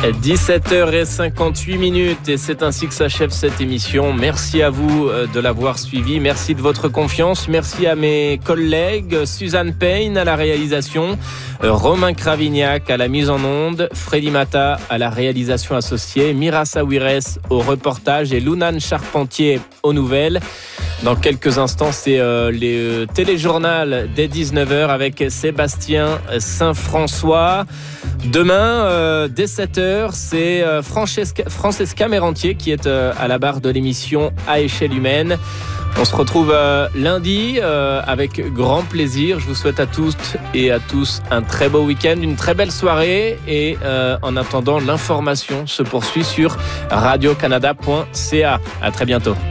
17h58 et c'est ainsi que s'achève cette émission. Merci à vous de l'avoir suivi. Merci de votre confiance. Merci à mes collègues Suzanne Payne à la réalisation, Romain Cravignac à la mise en onde, Freddy Mata à la réalisation associée, Mira Sawires au reportage et Lounan Charpentier aux nouvelles. Dans quelques instants, c'est les téléjournal dès 19h avec Sébastien Saint-François. Demain, dès 7h, c'est Francesca Mérantier qui est à la barre de l'émission À échelle humaine. On se retrouve lundi avec grand plaisir. Je vous souhaite à toutes et à tous un très beau week-end, une très belle soirée. Et en attendant, l'information se poursuit sur radiocanada.ca. À très bientôt.